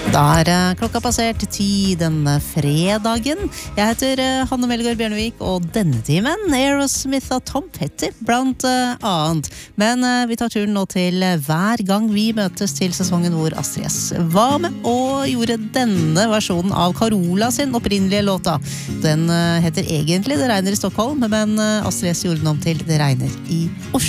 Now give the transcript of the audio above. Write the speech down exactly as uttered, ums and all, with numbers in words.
Da er klokka passert ti denne fredagen. Jeg heter Hanne Melgaard Bjørnevik, og denne timen Aerosmith og Tom Petty blant annet. Men vi tar turen nå til hver gang vi møtes til sesongen hvor Astrid S var med og gjorde denne versjonen av Carola sin opprinnelige låta. Den heter egentlig Det regner i Stockholm, men Astrid S gjorde den om til Det regner i Oslo.